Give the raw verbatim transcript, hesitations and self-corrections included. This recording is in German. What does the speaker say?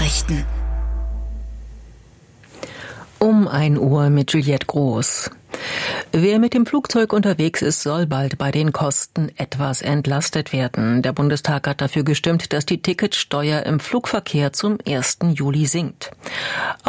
Nachrichten. Um ein Uhr mit Juliette Groß. Wer mit dem Flugzeug unterwegs ist, soll bald bei den Kosten etwas entlastet werden. Der Bundestag hat dafür gestimmt, dass die Ticketsteuer im Flugverkehr zum ersten Juli sinkt.